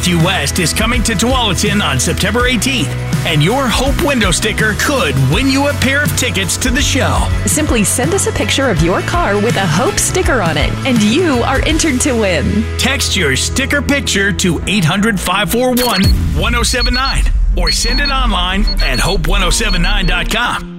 Rescue West is coming to Tualatin on September 18th, and your Hope window sticker could win you a pair of tickets to the show. Simply send us a picture of your car with a Hope sticker on it, and you are entered to win. Text your sticker picture to 800-541-1079 or send it online at hope1079.com.